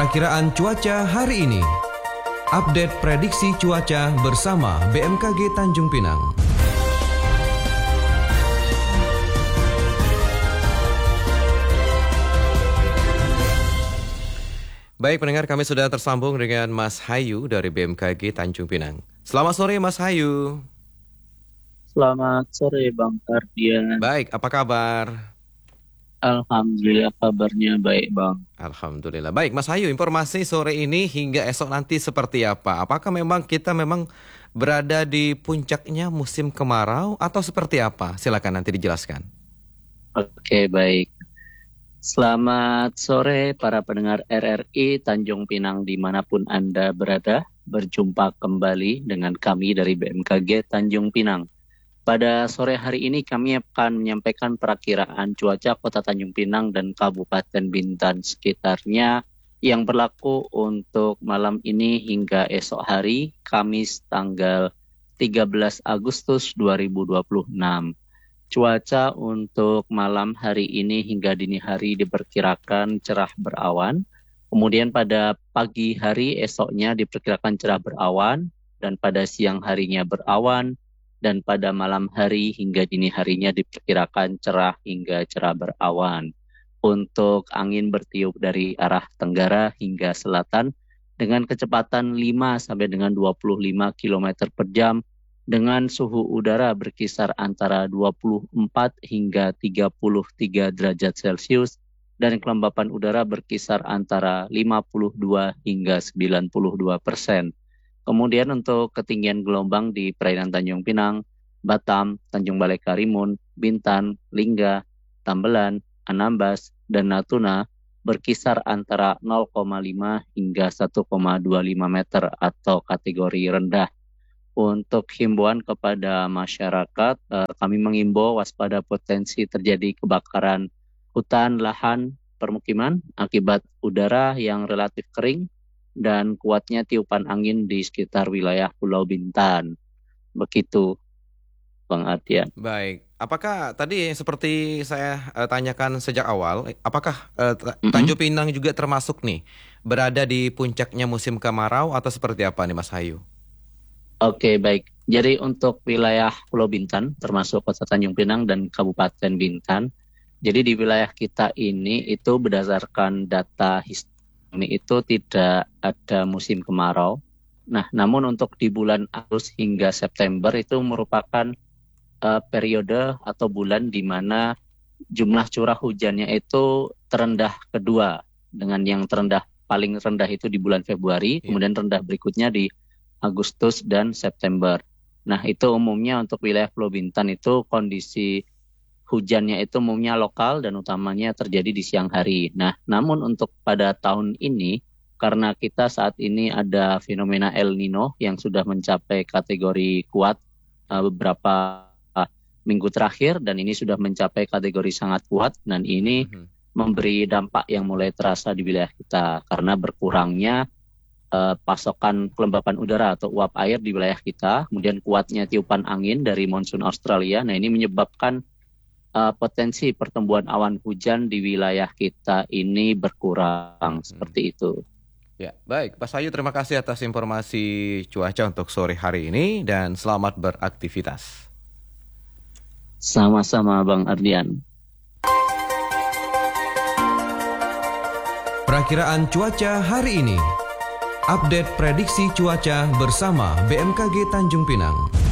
Perakiraan cuaca hari ini. Update prediksi cuaca bersama BMKG Tanjung Pinang. Baik pendengar, kami sudah tersambung dengan Mas Hayu dari BMKG Tanjung Pinang. Selamat sore Mas Hayu. Selamat sore Bang Ardian. Baik, apa kabar? Alhamdulillah kabarnya baik Bang. Alhamdulillah. Baik Mas Hayu, informasi sore ini hingga esok nanti seperti apa? Apakah kita berada di puncaknya musim kemarau atau seperti apa? Silakan nanti dijelaskan. Oke, baik. Selamat sore para pendengar RRI Tanjung Pinang dimanapun Anda berada. Berjumpa kembali dengan kami dari BMKG Tanjung Pinang. Pada sore hari ini kami akan menyampaikan perakiraan cuaca Kota Tanjung Pinang dan Kabupaten Bintan sekitarnya yang berlaku untuk malam ini hingga esok hari, Kamis tanggal 13 Agustus 2026. Cuaca untuk malam hari ini hingga dini hari diperkirakan cerah berawan. Kemudian pada pagi hari esoknya diperkirakan cerah berawan dan pada siang harinya berawan. Dan pada malam hari hingga dini harinya diperkirakan cerah hingga cerah berawan. Untuk angin bertiup dari arah tenggara hingga selatan dengan kecepatan 5 sampai dengan 25 km per jam dengan suhu udara berkisar antara 24 hingga 33 derajat Celcius dan kelembapan udara berkisar antara 52 hingga 92%. Kemudian untuk ketinggian gelombang di perairan Tanjung Pinang, Batam, Tanjung Balai Karimun, Bintan, Lingga, Tambelan, Anambas, dan Natuna berkisar antara 0,5 hingga 1,25 meter atau kategori rendah. Untuk himbauan kepada masyarakat, kami mengimbau waspada potensi terjadi kebakaran hutan, lahan, permukiman akibat udara yang relatif kering dan kuatnya tiupan angin di sekitar wilayah Pulau Bintan. Begitu, Bang Ardian. Baik, apakah tadi seperti saya tanyakan sejak awal, apakah Tanjung Pinang juga termasuk nih berada di puncaknya musim kemarau atau seperti apa nih Mas Hayu? Oke, baik. Jadi untuk wilayah Pulau Bintan, termasuk Kota Tanjung Pinang dan Kabupaten Bintan, jadi di wilayah kita ini itu berdasarkan data itu tidak ada musim kemarau. Nah, namun untuk di bulan Agustus hingga September itu merupakan periode atau bulan di mana jumlah curah hujannya itu terendah kedua, dengan yang paling rendah itu di bulan Februari, kemudian rendah berikutnya di Agustus dan September. Nah, itu umumnya untuk wilayah Pulau Bintan itu kondisi hujannya itu umumnya lokal dan utamanya terjadi di siang hari. Nah, namun untuk pada tahun ini, karena kita saat ini ada fenomena El Nino yang sudah mencapai kategori kuat beberapa minggu terakhir, dan ini sudah mencapai kategori sangat kuat, dan ini memberi dampak yang mulai terasa di wilayah kita, karena berkurangnya pasokan kelembapan udara atau uap air di wilayah kita, kemudian kuatnya tiupan angin dari monsun Australia. Nah, ini menyebabkan potensi pertumbuhan awan hujan di wilayah kita ini berkurang, seperti itu. Ya, baik. Pak Hayu, terima kasih atas informasi cuaca untuk sore hari ini dan selamat beraktivitas. Sama-sama Bang Ardian. Perakiraan cuaca hari ini. Update prediksi cuaca bersama BMKG Tanjung Pinang.